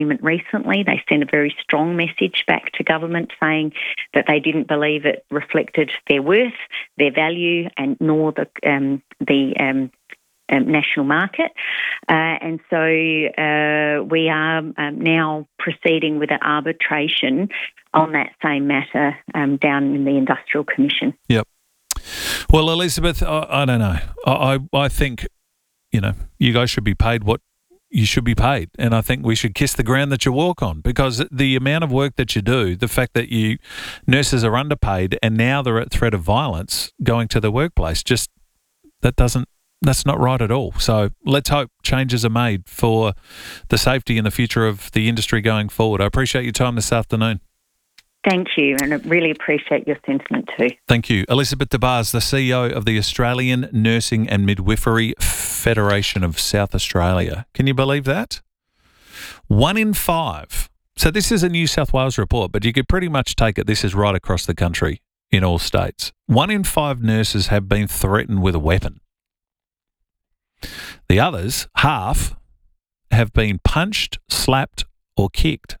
recently. They sent a very strong message back to government saying that they didn't believe it reflected their worth, their value, and nor the national market. And so we are now proceeding with an arbitration on that same matter down in the Industrial Commission. Yep. Well, Elizabeth, I don't know. I think, you guys should be paid what you should be paid. And I think we should kiss the ground that you walk on, because the amount of work that you do, the fact that nurses are underpaid and now they're at threat of violence going to the workplace, that's not right at all. So let's hope changes are made for the safety and the future of the industry going forward. I appreciate your time this afternoon. Thank you, and I really appreciate your sentiment too. Thank you. Elizabeth DeBars, the CEO of the Australian Nursing and Midwifery Federation of South Australia. Can you believe that? 1 in 5. So this is a New South Wales report, but you could pretty much take it this is right across the country in all states. 1 in 5 nurses have been threatened with a weapon. The others, half, have been punched, slapped or kicked.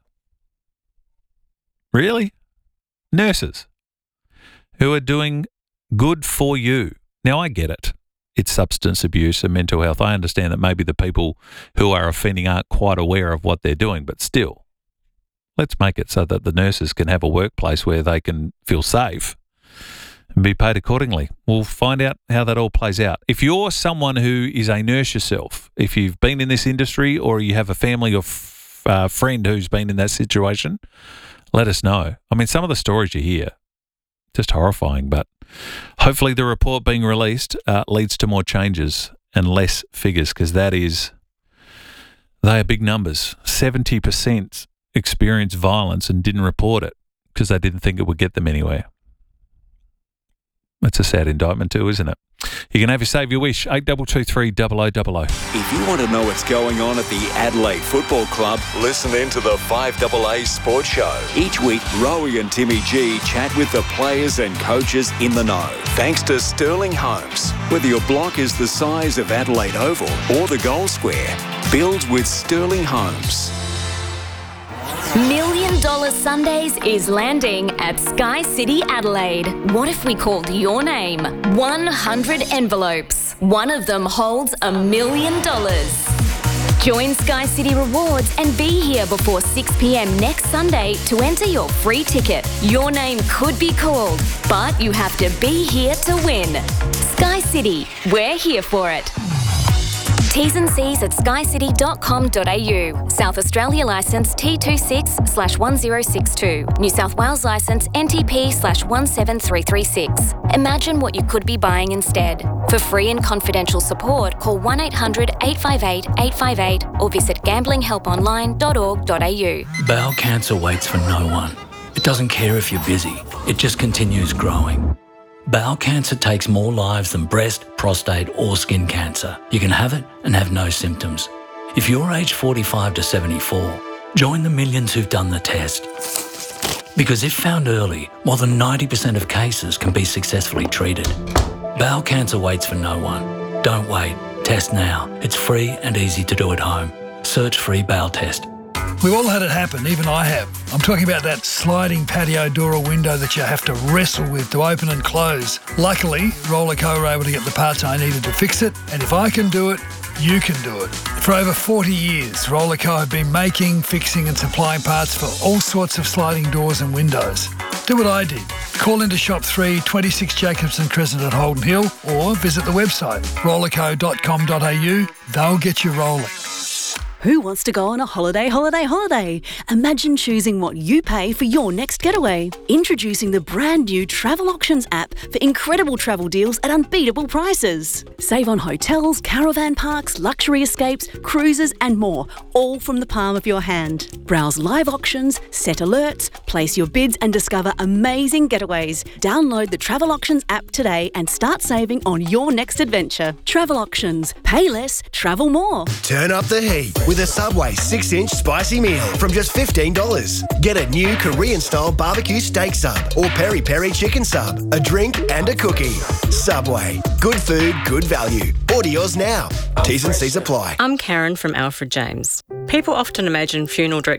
Really? Nurses who are doing good for you. Now, I get it. It's substance abuse and mental health. I understand that maybe the people who are offending aren't quite aware of what they're doing, but still, let's make it so that the nurses can have a workplace where they can feel safe and be paid accordingly. We'll find out how that all plays out. If you're someone who is a nurse yourself, if you've been in this industry or you have a family or friend who's been in that situation, let us know. I mean, some of the stories you hear, just horrifying, but hopefully the report being released leads to more changes and less figures, because they are big numbers. 70% experienced violence and didn't report it because they didn't think it would get them anywhere. That's a sad indictment too, isn't it? You can have your save your wish, 8223 0000. If you want to know what's going on at the Adelaide Football Club, listen in to the 5AA Sports Show. Each week, Rowie and Timmy G chat with the players and coaches in the know. Thanks to Sterling Homes. Whether your block is the size of Adelaide Oval or the Goal Square, build with Sterling Homes. $1 Million Sundays is landing at Sky City Adelaide. What if we called your name? 100 envelopes. One of them holds $1 million. Join Sky City Rewards and be here before 6 p.m. next Sunday to enter your free ticket. Your name could be called, but you have to be here to win. Sky City, we're here for it. T's and C's at skycity.com.au. South Australia licence T26/1062. New South Wales licence NTP/17336. Imagine what you could be buying instead. For free and confidential support, call 1-800-858-858 or visit gamblinghelponline.org.au. Bowel cancer waits for no one. It doesn't care if you're busy. It just continues growing. Bowel cancer takes more lives than breast, prostate or skin cancer. You can have it and have no symptoms. If you're aged 45 to 74, join the millions who've done the test. Because if found early, more than 90% of cases can be successfully treated. Bowel cancer waits for no one. Don't wait. Test now. It's free and easy to do at home. Search free bowel test. We've all had it happen, even I have. I'm talking about that sliding patio door or window that you have to wrestle with to open and close. Luckily, Rollerco were able to get the parts I needed to fix it, and if I can do it, you can do it. For over 40 years, Rollerco have been making, fixing and supplying parts for all sorts of sliding doors and windows. Do what I did. Call into Shop 3, 26 Jacobson Crescent at Holden Hill, or visit the website, rollerco.com.au. They'll get you rolling. Who wants to go on a holiday? Imagine choosing what you pay for your next getaway. Introducing the brand new Travel Auctions app for incredible travel deals at unbeatable prices. Save on hotels, caravan parks, luxury escapes, cruises and more, all from the palm of your hand. Browse live auctions, set alerts, place your bids and discover amazing getaways. Download the Travel Auctions app today and start saving on your next adventure. Travel Auctions. Pay less, travel more. Turn up the heat with a Subway 6-inch spicy meal from just $15. Get a new Korean-style barbecue steak sub or peri-peri chicken sub, a drink and a cookie. Subway. Good food, good value. Order yours now. T's and C's apply. I'm Karen from Alfred James. People often imagine funeral directors